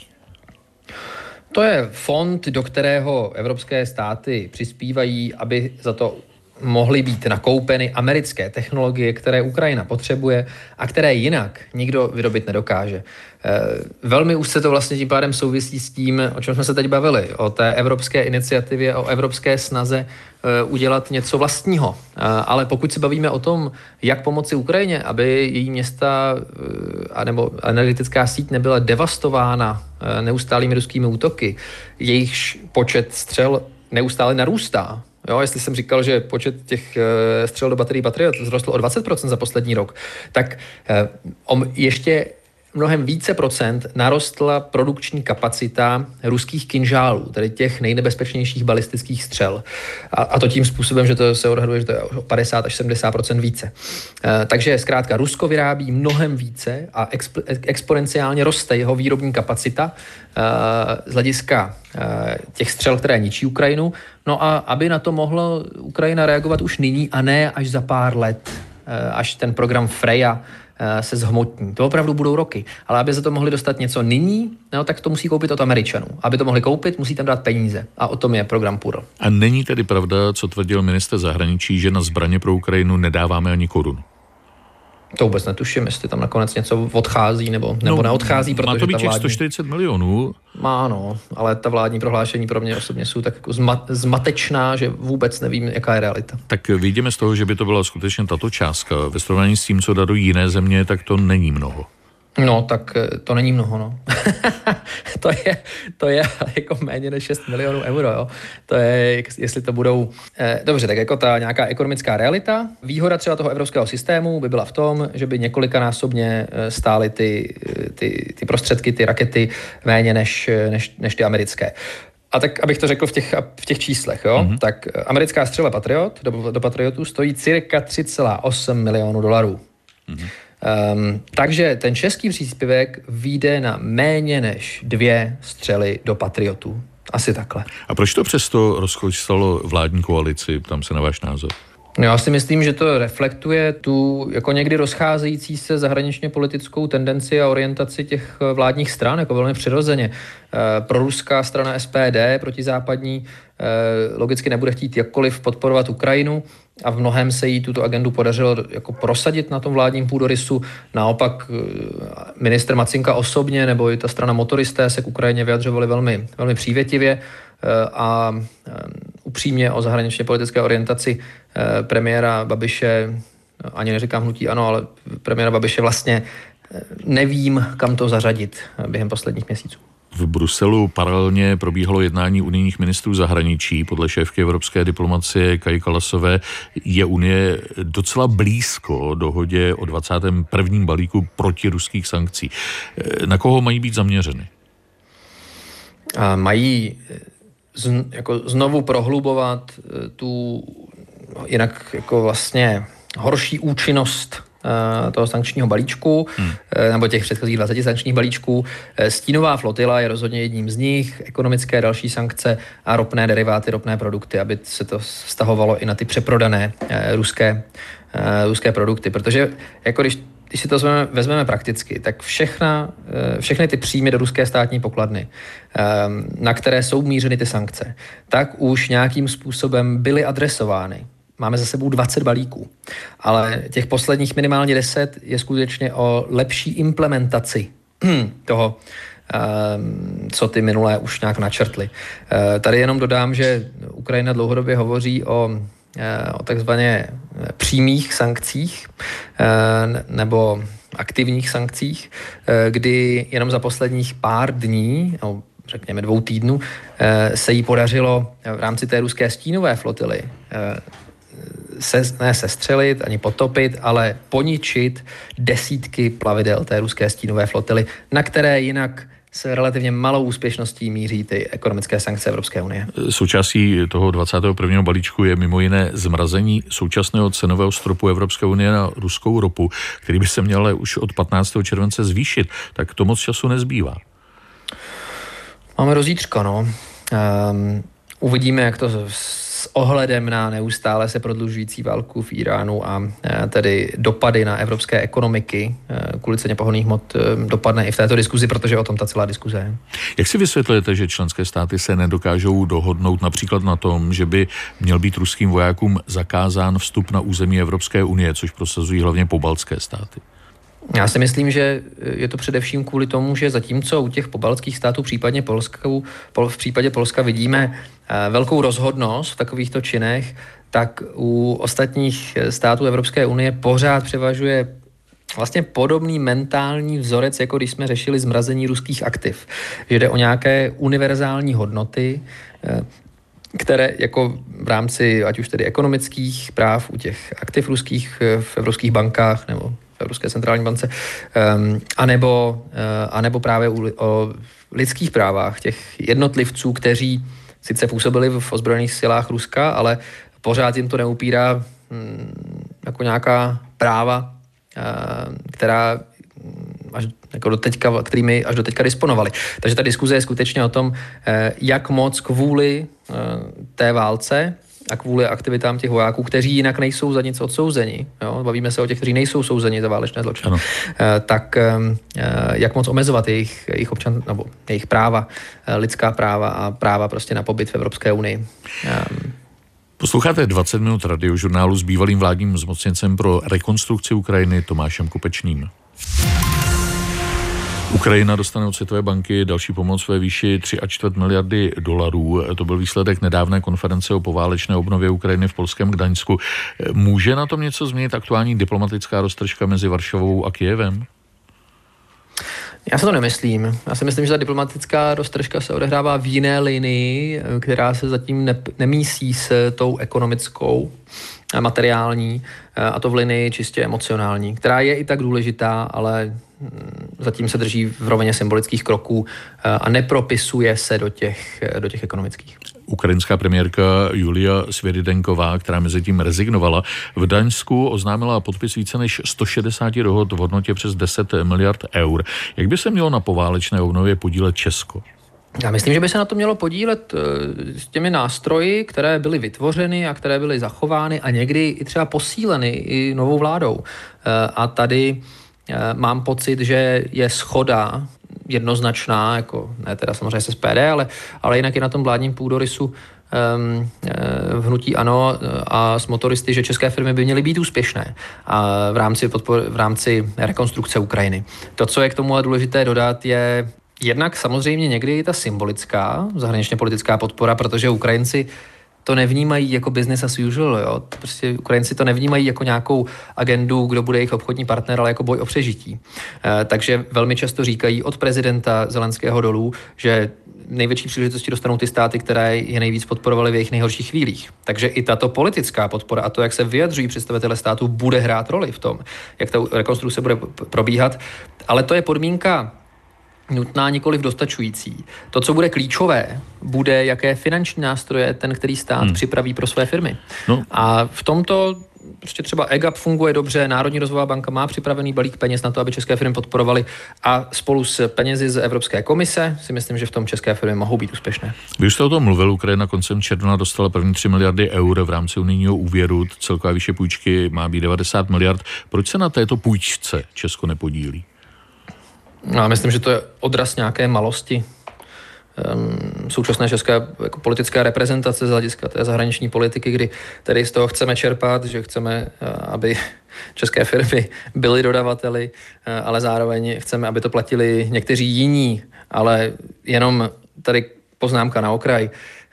To je fond, do kterého evropské státy přispívají, aby za to mohly být nakoupeny americké technologie, které Ukrajina potřebuje a které jinak nikdo vyrobit nedokáže. Velmi už se to vlastně tím pádem souvisí s tím, o čem jsme se teď bavili, o té evropské iniciativě, o evropské snaze udělat něco vlastního. Ale pokud se bavíme o tom, jak pomoci Ukrajině, aby její města nebo energetická síť nebyla devastována neustálými ruskými útoky, jejichž počet střel neustále narůstá. Jo, jestli jsem říkal, že počet těch střel do baterií Patriot vzrostl o 20% za poslední rok, tak ještě mnohem více procent narostla produkční kapacita ruských kinžálů, tedy těch nejnebezpečnějších balistických střel. A to tím způsobem, že to se odhaduje, že to je o 50 až 70% více. Takže zkrátka Rusko vyrábí mnohem více a exponenciálně roste jeho výrobní kapacita z hlediska těch střel, které ničí Ukrajinu. No a aby na to mohla Ukrajina reagovat už nyní a ne až za pár let, až ten program Freya se zhmotní. To opravdu budou roky. Ale aby za to mohli dostat něco nyní, no, tak to musí koupit od Američanů. Aby to mohli koupit, musí tam dát peníze. A o tom je program PUR. A není tedy pravda, co tvrdil ministr zahraničí, že na zbraně pro Ukrajinu nedáváme ani korunu? To vůbec netuším, jestli tam nakonec něco odchází nebo neodchází, protože má to být těch vládní... 140 milionů. Má, no, ale ta vládní prohlášení pro mě osobně jsou tak jako zmatečná, že vůbec nevím, jaká je realita. Tak vidíme z toho, že by to byla skutečně tato částka. Ve srovnání s tím, co darují jiné země, tak to není mnoho. No, tak to není mnoho, no. to je jako méně než 6 milionů euro, jo. To je, jestli to budou... Dobře, tak jako ta nějaká ekonomická realita. Výhoda třeba toho evropského systému by byla v tom, že by několikanásobně stály ty prostředky, ty rakety méně než ty americké. A tak, abych to řekl v těch číslech, jo, tak americká střela Patriot do Patriotu stojí cirka 3,8 milionů dolarů. Takže ten český příspěvek vyjde na méně než 2 střely do Patriotů. Asi takhle. A proč to přesto rozchostalo vládní koalici? Ptám se na váš názor. Já si myslím, že to reflektuje tu jako někdy rozcházející se zahraničně politickou tendenci a orientaci těch vládních stran, jako velmi přirozeně. Proruská strana SPD, protizápadní, logicky nebude chtít jakkoliv podporovat Ukrajinu a v mnohém se jí tuto agendu podařilo jako prosadit na tom vládním půdorysu. Naopak ministr Macinka osobně nebo i ta strana motoristé se k Ukrajině vyjadřovali velmi, velmi přívětivě a upřímně o zahraničně politické orientaci premiéra Babiše, ani neříkám hnutí ANO, ale premiéra Babiše vlastně nevím, kam to zařadit během posledních měsíců. V Bruselu paralelně probíhalo jednání unijních ministrů zahraničí. Podle šéfky evropské diplomacie Kaji Kallasové je Unie docela blízko dohodě o 21. balíku protiruských sankcí. Na koho mají být zaměřeny? Mají jako znovu prohlubovat tu jinak jako vlastně horší účinnost toho sankčního balíčku, nebo těch předchozích 20 sankčních balíčků. Stínová flotila je rozhodně jedním z nich, ekonomické další sankce a ropné deriváty, ropné produkty, aby se to vztahovalo i na ty přeprodané ruské produkty. Protože jako když si to vezmeme prakticky, tak všechny ty příjmy do ruské státní pokladny, na které jsou mířeny ty sankce, tak už nějakým způsobem byly adresovány. Máme za sebou 20 balíků, ale těch posledních minimálně 10 je skutečně o lepší implementaci toho, co ty minulé už nějak načrtly. Tady jenom dodám, že Ukrajina dlouhodobě hovoří o takzvaně přímých sankcích nebo aktivních sankcích, kdy jenom za posledních pár dní, no, řekněme 2 týdnů, se jí podařilo v rámci té ruské stínové flotily ne sestřelit, ani potopit, ale poničit desítky plavidel té ruské stínové flotily, na které jinak s relativně malou úspěšností míří ty ekonomické sankce Evropské unie. Součástí toho 21. balíčku je mimo jiné zmrazení současného cenového stropu Evropské unie na ruskou ropu, který by se měl už od 15. července zvýšit. Tak to moc času nezbývá. Máme do zítřka, no. Uvidíme, jak to s ohledem na neustále se prodlužující válku v Iránu a tedy dopady na evropské ekonomiky kvůli ceně pohonných hmot dopadne i v této diskuzi, protože o tom ta celá diskuze je. Jak si vysvětlujete, že členské státy se nedokážou dohodnout například na tom, že by měl být ruským vojákům zakázán vstup na území Evropské unie, což prosazují hlavně pobaltské státy? Já si myslím, že je to především kvůli tomu, že zatímco u těch pobaltských států, případně v případě Polska vidíme velkou rozhodnost v takovýchto činech, tak u ostatních států Evropské unie pořád převažuje vlastně podobný mentální vzorec, jako když jsme řešili zmrazení ruských aktiv. Že jde o nějaké univerzální hodnoty, které jako v rámci ať už tedy ekonomických práv u těch aktiv ruských v evropských bankách nebo v Evropské centrální bance, anebo právě o lidských právách těch jednotlivců, kteří sice působili v ozbrojených silách Ruska, ale pořád jim to neupírá jako nějaká práva, která kterými až do teďka disponovali. Takže ta diskuze je skutečně o tom, jak moc kvůli té válce a kvůli aktivitám těch vojáků, kteří jinak nejsou za nic odsouzeni. Jo? Bavíme se o těch, kteří nejsou souzeni za válečné zločiny. Tak jak moc omezovat jejich občan, nebo jejich práva, lidská práva a práva prostě na pobyt v Evropské unii. Posloucháte 20 minut radiožurnálu s bývalým vládním zmocněncem pro rekonstrukci Ukrajiny Tomášem Kopečným. Ukrajina dostane od Světové banky další pomoc ve výši 3,25 miliardy dolarů. To byl výsledek nedávné konference o poválečné obnově Ukrajiny v polském Gdaňsku. Může na tom něco změnit aktuální diplomatická roztržka mezi Varšavou a Kyjevem? Já si to nemyslím. Já si myslím, že ta diplomatická roztržka se odehrává v jiné linii, která se zatím nemísí s tou ekonomickou, materiální, a to v linii čistě emocionální, která je i tak důležitá, ale zatím se drží v rovině symbolických kroků a nepropisuje se do těch ekonomických. Ukrajinská premiérka Julia Svěrydenková, která mezi tím rezignovala, v Gdaňsku oznámila podpis více než 160 dohod v hodnotě přes 10 miliard eur. Jak by se mělo na poválečné obnově podílet Česko? Já myslím, že by se na to mělo podílet s těmi nástroji, které byly vytvořeny a které byly zachovány a někdy i třeba posíleny i novou vládou. A tady mám pocit, že je shoda jednoznačná, jako ne teda samozřejmě se SPD, ale jinak je na tom vládním půdorysu v hnutí ANO a s motoristy, že české firmy by měly být úspěšné a v rámci rekonstrukce Ukrajiny. To, co je k tomu důležité dodat, je jednak samozřejmě někdy ta symbolická zahraničně politická podpora, protože Ukrajinci to nevnímají jako business as usual. Jo? Prostě Ukrajinci to nevnímají jako nějakou agendu, kdo bude jejich obchodní partner, ale jako boj o přežití. Takže velmi často říkají od prezidenta Zelenského dolů, že největší příležitosti dostanou ty státy, které je nejvíc podporovaly v jejich nejhorších chvílích. Takže i tato politická podpora a to, jak se vyjadřují představitelé států, bude hrát roli v tom, jak ta rekonstrukce bude probíhat. Ale to je podmínka nutná, nikoliv dostačující. To, co bude klíčové, bude, jaké finanční nástroje ten, který stát připraví pro své firmy. A v tomto prostě třeba EGAP funguje dobře, Národní rozvojová banka má připravený balík peněz na to, aby české firmy podporovaly a spolu s penězi z Evropské komise si myslím, že v tom české firmy mohou být úspěšné. Vy už jste o tom mluvil, Ukrajina koncem června dostala první 3 miliardy eur v rámci unijního úvěru, celková výše půjčky má být 90 miliard. Proč se na této půjčce Česko nepodílí? Já myslím, že to je odraz nějaké malosti současné české jako politické reprezentace z hlediska té zahraniční politiky, kdy tedy z toho chceme čerpat, že chceme, aby české firmy byly dodavateli, ale zároveň chceme, aby to platili někteří jiní, ale jenom tady poznámka na okraj.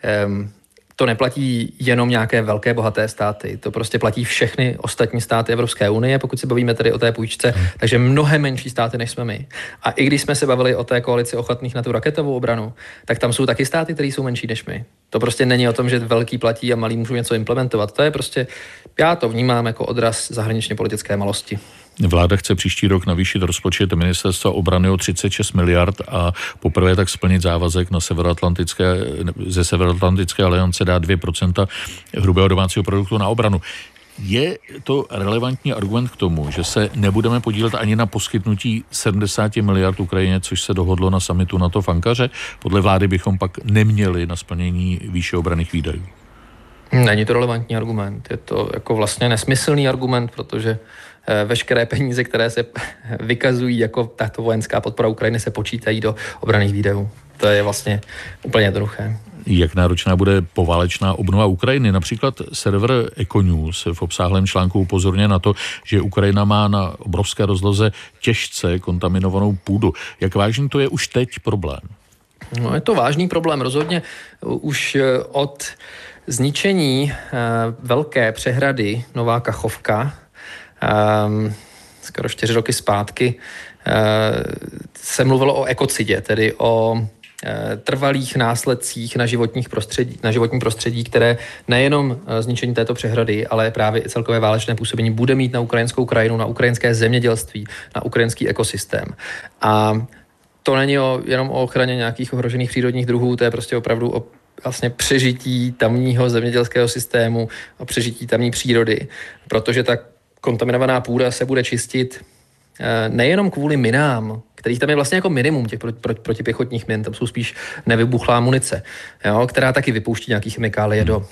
To neplatí jenom nějaké velké bohaté státy, to prostě platí všechny ostatní státy Evropské unie, pokud se bavíme tedy o té půjčce, takže mnohem menší státy, než jsme my. A i když jsme se bavili o té koalici ochotných na tu raketovou obranu, tak tam jsou taky státy, které jsou menší než my. To prostě není o tom, že velký platí a malý můžou něco implementovat. To je prostě, já to vnímám jako odraz zahraničně politické malosti. Vláda chce příští rok navýšit rozpočet ministerstva obrany o 36 miliard a poprvé tak splnit závazek ze Severoatlantické aliance dát 2% hrubého domácího produktu na obranu. Je to relevantní argument k tomu, že se nebudeme podílet ani na poskytnutí 70 miliard Ukrajině, což se dohodlo na summitu NATO v Ankaře? Podle vlády bychom pak neměli na splnění výše obranných výdajů. Není to relevantní argument. Je to jako vlastně nesmyslný argument, protože veškeré peníze, které se vykazují jako tato vojenská podpora Ukrajiny, se počítají do obranných výdajů. To je vlastně úplně jednoduché. Jak náročná bude poválečná obnova Ukrajiny? Například server Econews v obsáhlém článku upozorňuje na to, že Ukrajina má na obrovské rozloze těžce kontaminovanou půdu. Jak vážný to je už teď problém? No, je to vážný problém. Rozhodně už od zničení velké přehrady Nová Kachovka skoro 4 roky zpátky se mluvilo o ekocidě, tedy o trvalých následcích na životní prostředí, které nejenom zničení této přehrady, ale právě i celkové válečné působení bude mít na ukrajinskou krajinu, na ukrajinské zemědělství, na ukrajinský ekosystém. A to není jenom o ochraně nějakých ohrožených přírodních druhů, to je prostě opravdu o vlastně přežití tamního zemědělského systému, o přežití tamní přírody, protože ta kontaminovaná půda se bude čistit nejenom kvůli minám, kterých tam je vlastně jako minimum těch protipěchotních min, tam jsou spíš nevybuchlá munice, jo, která taky vypouští nějaký chemikálie do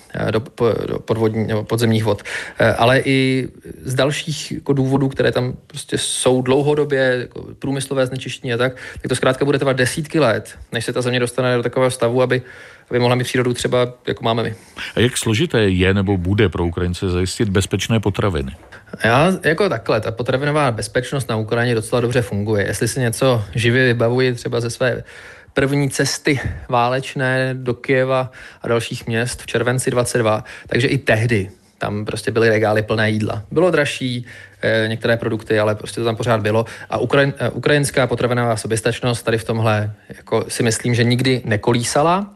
podzemních vod. Ale i z dalších jako důvodů, které tam prostě jsou dlouhodobě, jako průmyslové znečištění a tak to zkrátka bude trvat desítky let, než se ta země dostane do takového stavu, aby mohla mít přírodu třeba, jako máme my. A jak složité je nebo bude pro Ukrajince zajistit bezpečné potraviny? Já jako takhle, ta potravinová bezpečnost na Ukrajině docela dobře funguje. Jestli si něco živě vybavuji třeba ze své první cesty válečné do Kyjeva a dalších měst v červenci 22, takže i tehdy tam prostě byly regály plné jídla. Bylo dražší některé produkty, ale prostě to tam pořád bylo. A ukrajinská potravinová soběstačnost tady v tomhle jako si myslím, že nikdy nekolísala.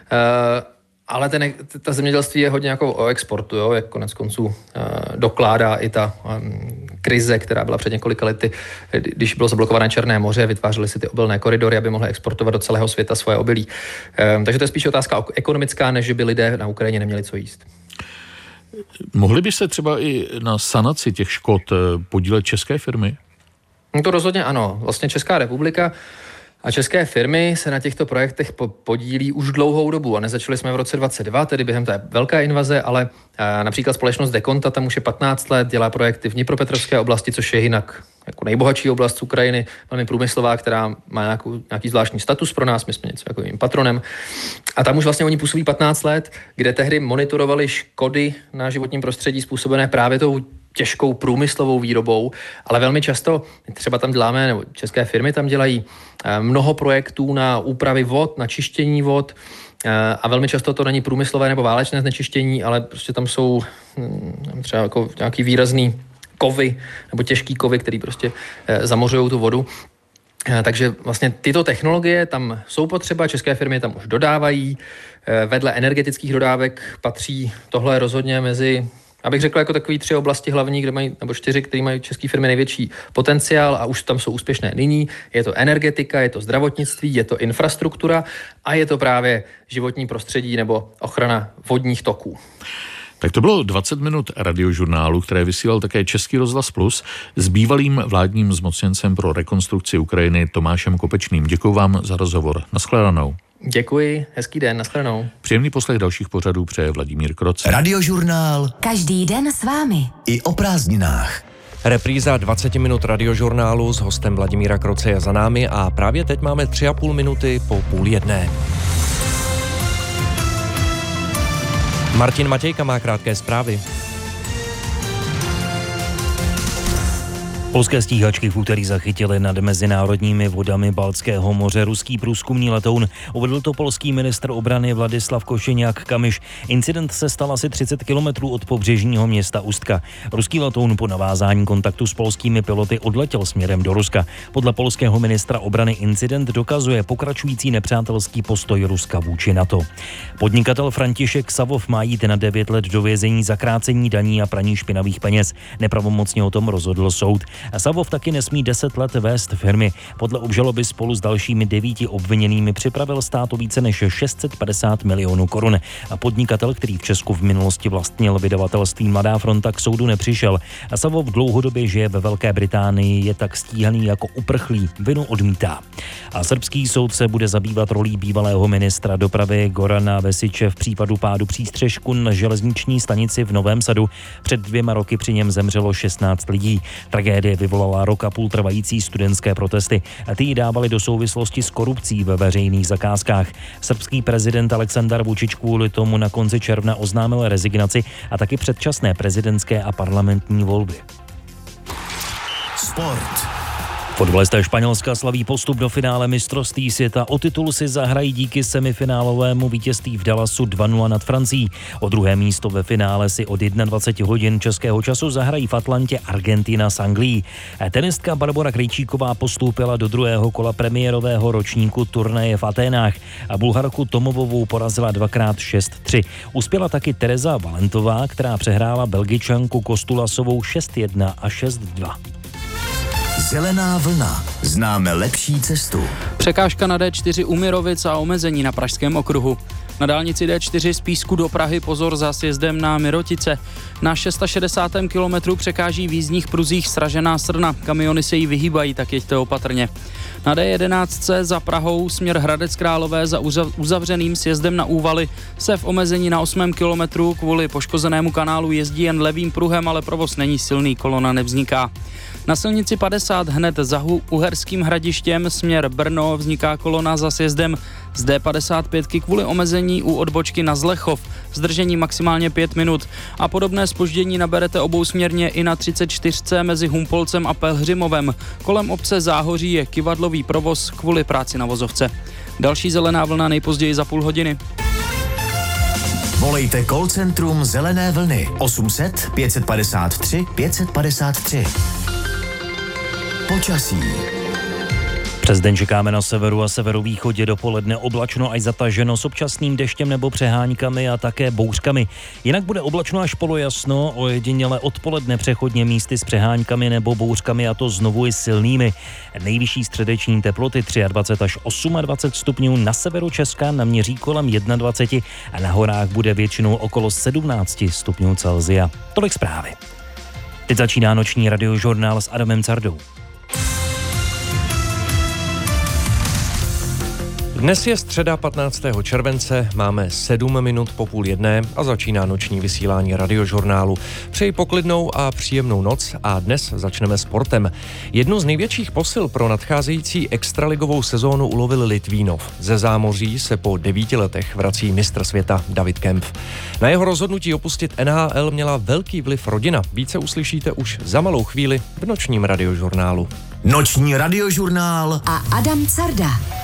Ale ta zemědělství je hodně jako o exportu, jo? Jak konec konců dokládá i ta krize, která byla před několika lety, když bylo zablokované Černé moře, vytvářely si ty obilné koridory, aby mohly exportovat do celého světa svoje obilí. Takže to je spíš otázka ekonomická, než by lidé na Ukrajině neměli co jíst. Mohly by se třeba i na sanaci těch škod podílet české firmy? No to rozhodně ano. Vlastně Česká republika a české firmy se na těchto projektech podílí už dlouhou dobu a nezačali jsme v roce 2022, tedy během té velké invaze, ale například společnost Dekonta tam už je 15 let, dělá projekty v Dnipropetrovské oblasti, což je jinak jako nejbohatší oblast Ukrajiny, velmi průmyslová, která má nějaký zvláštní status pro nás, my jsme něco jako jim patronem. A tam už vlastně oni působí 15 let, kde tehdy monitorovali škody na životním prostředí způsobené právě tou těžkou průmyslovou výrobou, ale velmi často třeba tam děláme, nebo české firmy tam dělají mnoho projektů na úpravy vod, na čištění vod a velmi často to není průmyslové nebo válečné znečištění, ale prostě tam jsou třeba jako nějaký výrazný kovy nebo těžký kovy, který prostě zamořují tu vodu. Takže vlastně tyto technologie tam jsou potřeba, české firmy tam už dodávají. Vedle energetických dodávek patří tohle rozhodně mezi, abych řekl, jako takový 3 oblasti hlavní, kde mají, nebo 4, které mají české firmy největší potenciál a už tam jsou úspěšné nyní. Je to energetika, je to zdravotnictví, je to infrastruktura a je to právě životní prostředí nebo ochrana vodních toků. Tak to bylo 20 minut radiožurnálu, které vysílal také Český rozhlas Plus s bývalým vládním zmocněncem pro rekonstrukci Ukrajiny Tomášem Kopečným. Děkuji vám za rozhovor. Nashledanou. Děkuji, hezký den, nashledanou. Příjemný poslech dalších pořadů přeje Vladimír Kroc. Radiožurnál. Každý den s vámi. I o prázdninách. Repríza 20 minut radiožurnálu s hostem Vladimíra Kroce je za námi a právě teď máme 3,5 minuty po 12:30. Martin Matějka má krátké zprávy. Polské stíhačky v úterý zachytily nad mezinárodními vodami Baltského moře ruský průzkumný letoun. Uvedl to polský ministr obrany Vladislav Košeňák-Kamyš. Incident se stal asi 30 kilometrů od pobřežního města Ustka. Ruský letoun po navázání kontaktu s polskými piloty odletěl směrem do Ruska. Podle polského ministra obrany incident dokazuje pokračující nepřátelský postoj Ruska vůči NATO. Podnikatel František Savov má jít na 9 let do vězení za krácení daní a praní špinavých peněz. Nepravomocně o tom rozhodl soud. Savov taky nesmí 10 let vést firmy. Podle obžaloby spolu s dalšími 9 obviněnými připravil stát o více než 650 milionů korun. Podnikatel, který v Česku v minulosti vlastnil vydavatelství Mladá fronta, k soudu nepřišel. Savov dlouhodobě žije ve Velké Británii, je tak stíhaný jako uprchlý, vinu odmítá. A srbský soud se bude zabývat rolí bývalého ministra dopravy Gorana Vesiče v případu pádu přístřešku na železniční stanici v Novém Sadu. Před 2 roky při něm zemřelo 16 lidí. Tragédie vyvolala rok a půl trvající studentské protesty. Ty ji dávali do souvislosti s korupcí ve veřejných zakázkách. Srbský prezident Aleksandar Vučić kvůli tomu na konci června oznámil rezignaci a taky předčasné prezidentské a parlamentní volby. Sport. Fotbalisté Španělska slaví postup do finále mistrovství světa. O titul si zahrají díky semifinálovému vítězství v Dallasu 2-0 nad Francií. O druhé místo ve finále si od 21 hodin českého času zahrají v Atlantě Argentina s Anglií. Tenistka Barbora Krejčíková postoupila do druhého kola premiérového ročníku turnaje v Aténách a Bulharku Tomovovou porazila 2x6-3. Uspěla taky Tereza Valentová, která přehrála Belgičanku Kostulasovou 6-1 a 6-2. Zelená vlna. Známe lepší cestu. Překážka na D4 u Mirovic a omezení na Pražském okruhu. Na dálnici D4 z Písku do Prahy pozor za sjezdem na Mirotice. Na 660. kilometru překáží v jízdních pruzích sražená srna. Kamiony se jí vyhýbají, tak jeďte opatrně. Na D11 za Prahou směr Hradec Králové za uzavřeným sjezdem na Úvaly se v omezení na 8. kilometru kvůli poškozenému kanálu jezdí jen levým pruhem, ale provoz není silný, kolona nevzniká. Na silnici 50 hned za Uherským Hradištěm směr Brno vzniká kolona za sjezdem z D55 kvůli omezení u odbočky na Zlechov, zdržení maximálně 5 minut a podobné zpoždění naberete obousměrně i na 34 mezi Humpolcem a Pelhřimovem. Kolem obce Záhoří je kyvadlový provoz kvůli práci na vozovce. Další zelená vlna nejpozději za půl hodiny. Volejte call centrum Zelené vlny 800 553 553. Počasí. Přes den čekáme na severu a severovýchodě dopoledne oblačno až zataženo s občasným deštěm nebo přeháňkami a také bouřkami. Jinak bude oblačno až polojasno, ojediněle odpoledne přechodně místy s přeháňkami nebo bouřkami a to znovu i silnými. Nejvyšší středeční teploty 23 až 28 stupňů, na severu Česka naměří kolem 21 a na horách bude většinou okolo 17 stupňů Celsia. Tolik zprávy. Teď začíná noční radiožurnál s Adamem Cardou. Dnes je středa 15. července, máme 7 minut po 12:30 a začíná noční vysílání radiožurnálu. Přeji poklidnou a příjemnou noc a dnes začneme sportem. Jednu z největších posil pro nadcházející extraligovou sezónu ulovil Litvínov. Ze zámoří se po 9 letech vrací mistr světa David Kempf. Na jeho rozhodnutí opustit NHL měla velký vliv rodina. Více uslyšíte už za malou chvíli v nočním radiožurnálu. Noční radiožurnál a Adam Carda.